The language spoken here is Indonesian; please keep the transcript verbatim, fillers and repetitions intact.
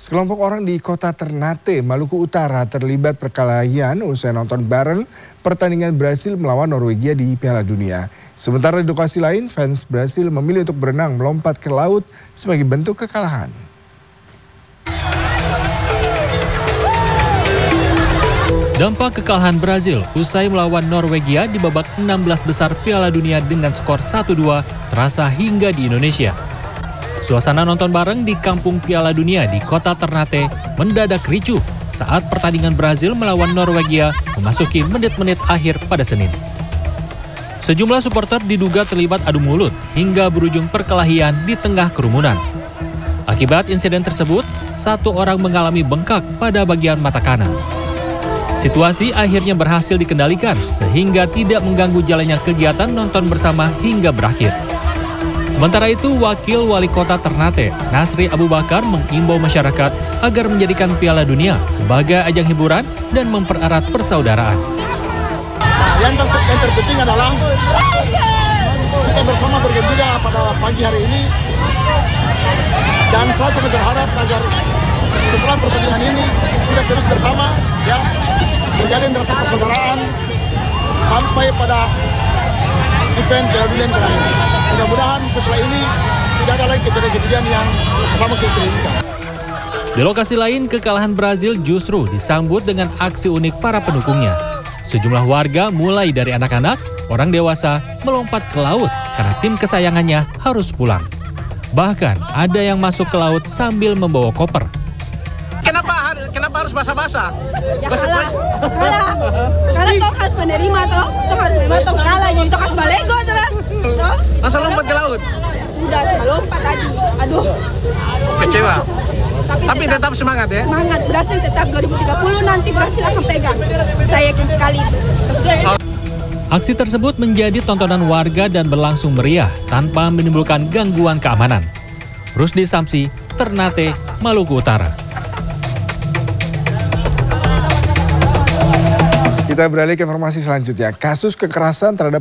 Sekelompok orang di kota Ternate, Maluku Utara terlibat perkelahian usai nonton bareng pertandingan Brasil melawan Norwegia di Piala Dunia. Sementara di lokasi lain, fans Brasil memilih untuk berenang melompat ke laut sebagai bentuk kekalahan. Dampak kekalahan Brazil usai melawan Norwegia di babak enam belas besar Piala Dunia dengan skor satu dua terasa hingga di Indonesia. Suasana nonton bareng di kampung Piala Dunia di kota Ternate mendadak ricuh saat pertandingan Brazil melawan Norwegia memasuki menit-menit akhir pada Senin. Sejumlah supporter diduga terlibat adu mulut hingga berujung perkelahian di tengah kerumunan. Akibat insiden tersebut, satu orang mengalami bengkak pada bagian mata kanan. Situasi akhirnya berhasil dikendalikan sehingga tidak mengganggu jalannya kegiatan nonton bersama hingga berakhir. Sementara itu, Wakil Wali Kota Ternate, Nasri Abu Bakar, mengimbau masyarakat agar menjadikan Piala Dunia sebagai ajang hiburan dan mempererat persaudaraan. Nah, yang, ter yang terpenting adalah kita bersama bergembira pada pagi hari ini, dan saya sangat berharap agar setelah pertandingan ini kita terus bersama, ya, menjalin rasa persaudaraan sampai pada event Piala Dunia yang terakhir. Mudah-mudahan setelah ini tidak ada lagi kejadian-kejadian yang sama kita inginkan. Di lokasi lain, kekalahan Brazil justru disambut dengan aksi unik para pendukungnya. Sejumlah warga mulai dari anak-anak, orang dewasa melompat ke laut karena tim kesayangannya harus pulang. Bahkan ada yang masuk ke laut sambil membawa koper. Kenapa kenapa harus basah-basah? Ya kalah, kalah, kalah toh harus menerima toh, toh harus menerima toh kalah, jadi toh harus balego toh lah. Langsung lompat ke laut? Sudah, sudah lompat tadi, aduh. Kecewa? Tapi, Tapi tetap, tetap semangat ya? Semangat, Brasil tetap dua ribu tiga puluh nanti Brasil akan pegang, saya yakin sekali. Aksi tersebut menjadi tontonan warga dan berlangsung meriah tanpa menimbulkan gangguan keamanan. Rusdi Samsi, Ternate, Maluku Utara. Kita beralih ke informasi selanjutnya. Kasus kekerasan terhadap